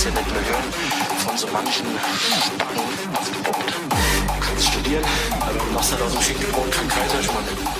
willst ja nicht mehr hören, von so manchen Spacken ausgebombt. Du kannst studieren, aber du machst halt aus dem Schinkenbrot kein Kaiserschmarrn.